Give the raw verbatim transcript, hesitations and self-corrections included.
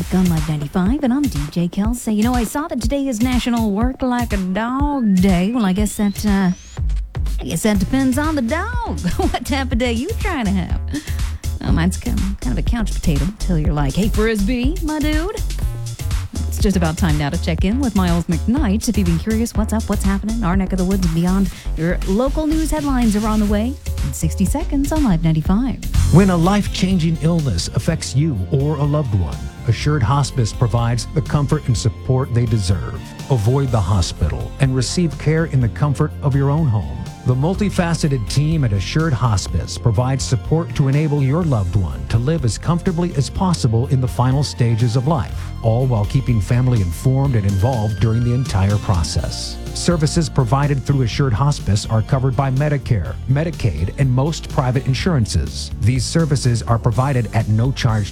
Week on Live ninety-five, and I'm D J Kelsey. You know, I saw that today is National Work Like a Dog Day. Well, I guess that, uh, I guess that depends on the dog. What type of day you trying to have? Well, mine's kind of, kind of a couch potato until you're like, hey, Frisbee, my dude. It's just about time now to check in with Miles McKnight. If you've been curious what's up, what's happening in our neck of the woods and beyond, your local news headlines are on the way in sixty seconds on Live ninety-five. When a life-changing illness affects you or a loved one, Assured Hospice provides the comfort and support they deserve. Avoid the hospital and receive care in the comfort of your own home. The multifaceted team at Assured Hospice provides support to enable your loved one to live as comfortably as possible in the final stages of life, all while keeping family informed and involved during the entire process. Services provided through Assured Hospice are covered by Medicare, Medicaid, and most private insurances. These services are provided at no charge